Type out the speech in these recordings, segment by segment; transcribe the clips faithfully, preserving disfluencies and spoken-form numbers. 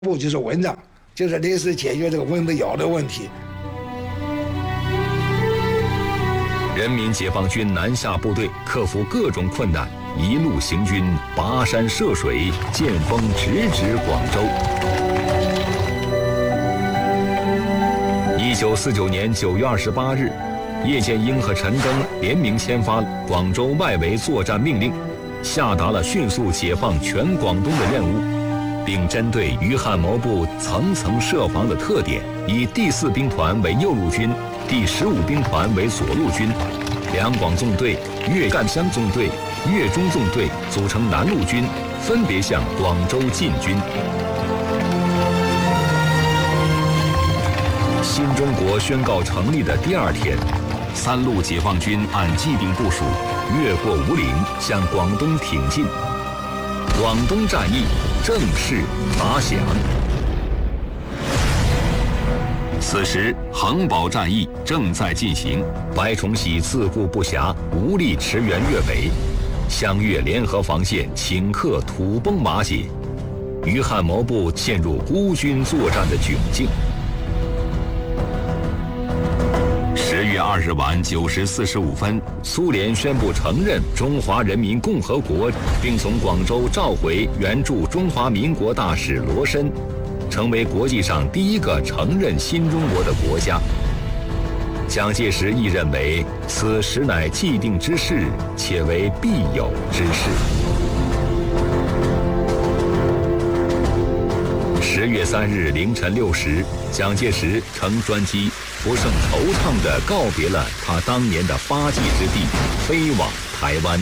部就是蚊子，就是类似解决这个蚊子咬的问题。 人民解放军南下部队克服各种困难，一路行军，跋山涉水，剑锋直指广州。一九四九年九月二十八日，叶剑英和陈赓联名签发广州外围作战命令，下达了迅速解放全广东的任务，并针对余汉谋部层层设防的特点，以第四兵团为右路军，第十五兵团为左路军，两广纵队、粤赣湘纵队、粤中纵队组成南路军，分别向广州进军。新中国宣告成立的第二天，三路解放军按既定部署，越过吴岭向广东挺进。广东战役正式打响。此时，衡宝战役正在进行，白崇禧自顾不暇，无力驰援粤北，湘粤联合防线顷刻土崩瓦解，余汉谋部陷入孤军作战的窘境。十月二日晚九时四十五分，苏联宣布承认中华人民共和国，并从广州召回原驻中华民国大使罗申，成为国际上第一个承认新中国的国家。蒋介石亦认为此实乃既定之事，且为必有之事。十月三日凌晨六时，蒋介石乘专机不胜惆怅地告别了他当年的发迹之地，飞往台湾。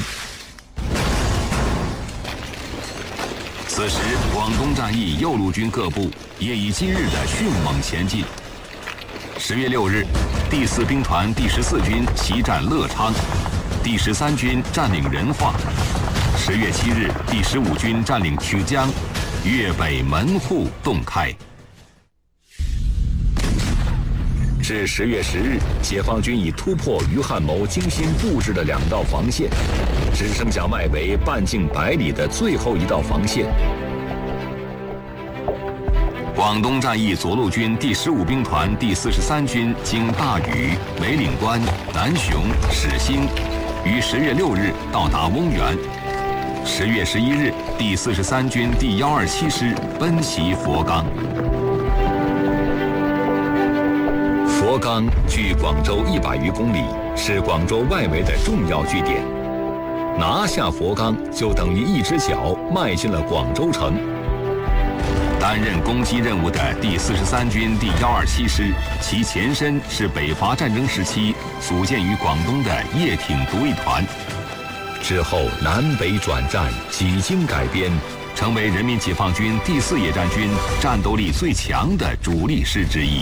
此时，广东战役右路军各部也以今日的迅猛前进。十月六日，第四兵团第十四军袭占乐昌，第十三军占领仁化。十月七日，第十五军占领曲江，粤北门户洞开。至十月十日，解放军已突破余汉谋精心布置的两道防线，只剩下外围半径百里的最后一道防线。广东战役左路军第十五兵团第四十三军经大屿、梅岭关、南雄、始兴，于十月六日到达翁源。十月十一日，第四十三军第幺二七师奔袭佛冈。佛冈距广州一百余公里，是广州外围的重要据点。拿下佛冈，就等于一只脚迈进了广州城。担任攻击任务的第四十三军第幺二七师，其前身是北伐战争时期组建于广东的叶挺独立团，之后南北转战，几经改编，成为人民解放军第四野战军战斗力最强的主力师之一。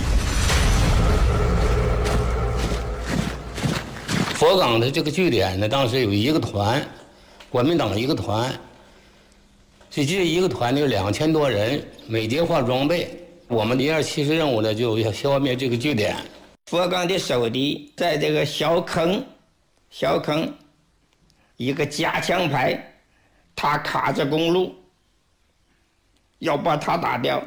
佛冈的这个据点呢，当时有一个团，国民党一个团，这这一个团就两千多人，每节化装备。我们第二七师任务呢，就要消灭这个据点。 佛冈的守敌在这个小坑，小坑一个加强排，他卡着公路，要把他打掉。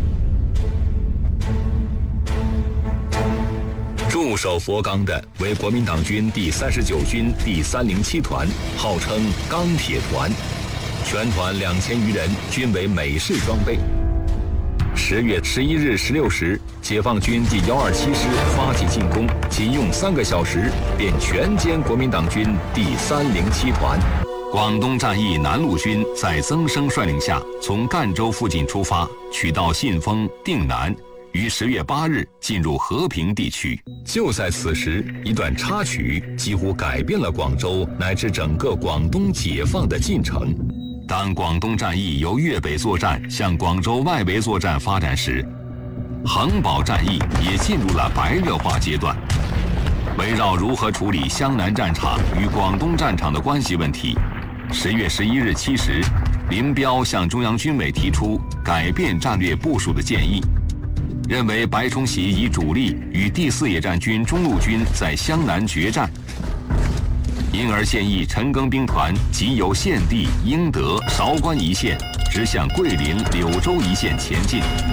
驻守佛冈的为国民党军第三十九军第三零七团，号称钢铁团，全团两千余人，均为美式装备。十月十一日十六时，解放军第幺二七师发起进攻，仅用三个小时便全歼国民党军第三零七团。广东战役南路军在曾生率领下，从赣州附近出发，取道信丰、定南，于十月八日进入和平地区。就在此时，一段插曲几乎改变了广州乃至整个广东解放的进程。当广东战役由粤北作战向广州外围作战发展时，衡宝战役也进入了白热化阶段。围绕如何处理湘南战场与广东战场的关系问题，十月十一日七时，林彪向中央军委提出改变战略部署的建议，认为白崇禧以主力与第四野战军中路军在湘南决战， 因而建议陈赓兵团即由献帝、英德、韶关一线直向桂林、柳州一线前进。